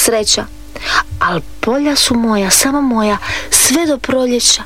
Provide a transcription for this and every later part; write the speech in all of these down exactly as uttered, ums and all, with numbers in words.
sreća. Al polja su moja, samo moja, sve do proljeća.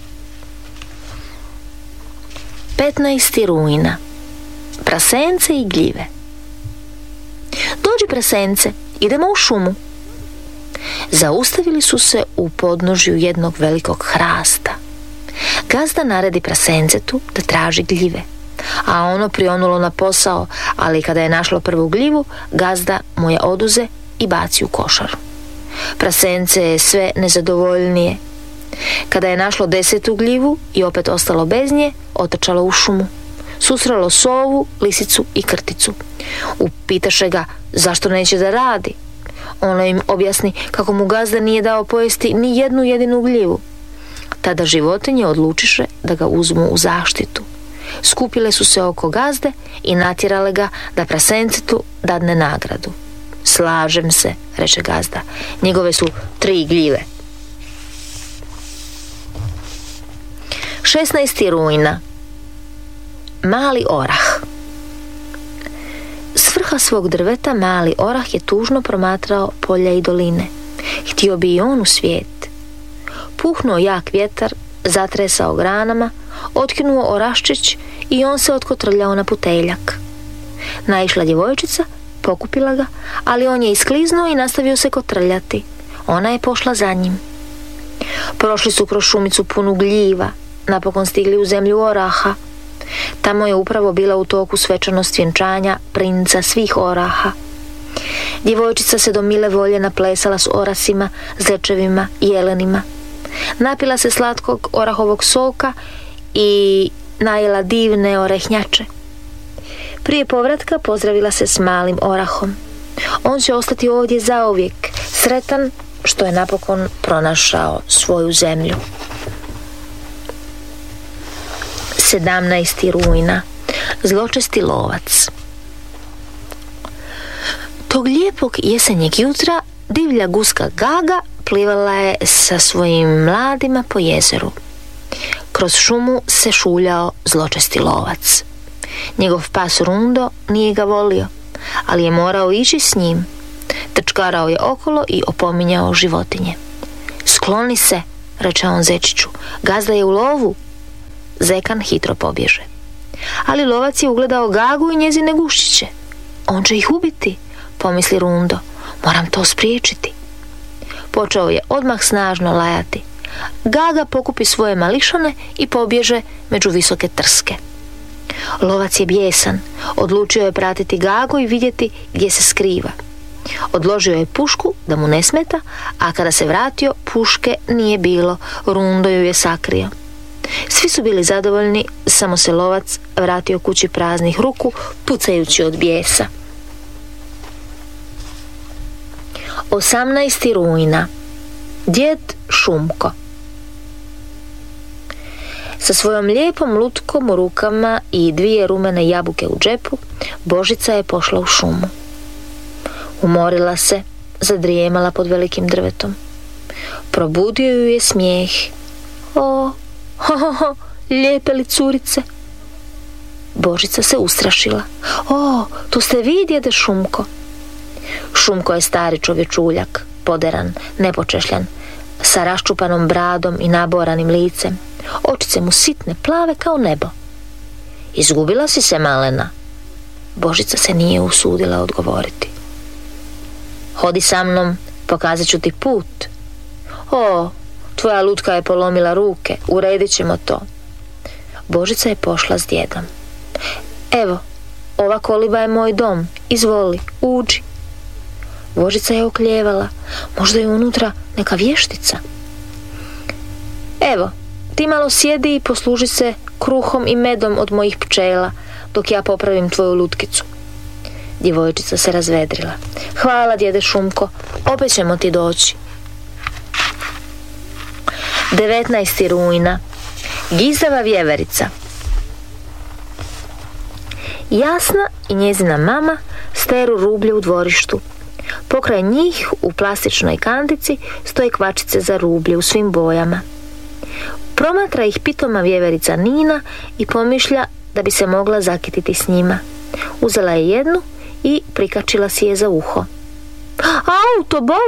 petnaesti rujna. Prasence i gljive. Dođi, prasence, idemo u šumu. Zaustavili su se u podnožju jednog velikog hrasta. Gazda naredi prasencetu da traži gljive, a ono prionulo na posao, ali kada je našlo prvu gljivu, gazda mu je oduze i baci u košaru. Prasence je sve nezadovoljnije. Kada je našlo desetu gljivu i opet ostalo bez nje, otrčalo u šumu. Susrelo sovu, lisicu i krticu. Upitaše ga zašto neće da radi. Ono im objasni kako mu gazda nije dao pojesti ni jednu jedinu gljivu. Tada životinje odlučiše da ga uzmu u zaštitu. Skupile su se oko gazde i natjerale ga da prasencetu dadne nagradu. Slažem se, reče gazda, njegove su tri gljive. šesnaesti rujna. Mali orah. S vrha svog drveta mali orah je tužno promatrao polja i doline. Htio bi i on u svijet. Puhnuo jak vjetar, zatresao granama, otkinuo oraščić i on se otkotrljao na puteljak. Naišla djevojčica, pokupila ga, ali on je iskliznuo i nastavio se kotrljati. Ona je pošla za njim. Prošli su kroz šumicu punu gljiva, napokon stigli u zemlju oraha. Tamo je upravo bila u toku svečanost vjenčanja princa svih oraha. Djevojčica se do mile volje naplesala s orasima, zečevima i jelenima. Napila se slatkog orahovog soka i najela divne orehnjače. Prije povratka pozdravila se s malim orahom. On će ostati ovdje zauvijek, sretan što je napokon pronašao svoju zemlju. sedamnaesti rujna. Zločesti lovac. Tog lijepog jesenjeg jutra divlja guska Gaga plivala je sa svojim mladima po jezeru. Kroz šumu se šuljao zločesti lovac. Njegov pas Rundo nije ga volio, ali je morao ići s njim. Trčkarao je okolo i opominjao životinje. Skloni se, reče on zečiću, gazda je u lovu. Zekan hitro pobježe. Ali lovac je ugledao Gagu i njezine guščiće. On će ih ubiti, pomisli Rundo. Moram to spriječiti. Počeo je odmah snažno lajati. Gaga pokupi svoje mališane i pobježe među visoke trske. Lovac je bijesan. Odlučio je pratiti Gagu i vidjeti gdje se skriva. Odložio je pušku da mu ne smeta, a kada se vratio, puške nije bilo. Rundo ju je sakrio. Svi su bili zadovoljni, samo se lovac vratio kući praznih ruku, pucajući od bijesa. osamnaesti rujna. Djed Šumko. Sa svojom lijepom lutkom u rukama i dvije rumene jabuke u džepu, Božica je pošla u šumu. Umorila se, zadrijemala pod velikim drvetom. Probudio ju je smijeh. O, ho, ho, ho, lijepe li curice? Božica se ustrašila. O, tu ste vi, djede Šumko. Šumko je stari čovječuljak, poderan, nepočešljan, sa raščupanom bradom i naboranim licem. Očice mu sitne, plave kao nebo. Izgubila si se, malena? Božica se nije usudila odgovoriti. Hodi sa mnom, pokazat ću ti put. O, tvoja lutka je polomila ruke, uredit ćemo to. Božica je pošla s djedom. Evo, ova koliba je moj dom, izvoli, uđi. Božica je okljevala, možda je unutra neka vještica. Evo, ti malo sjedi i posluži se kruhom i medom od mojih pčela, dok ja popravim tvoju lutkicu. Djevojčica se razvedrila. Hvala, djede Šumko, opet ćemo ti doći. devetnaesti rujna. Gizdava vjeverica. Jasna i njezina mama steru rublje u dvorištu. Pokraj njih u plastičnoj kantici stoje kvačice za rublje u svim bojama. Promatra ih pitoma vjeverica Nina i pomišlja da bi se mogla zakititi s njima. Uzela je jednu i prikačila si je za uho. Au, to boli!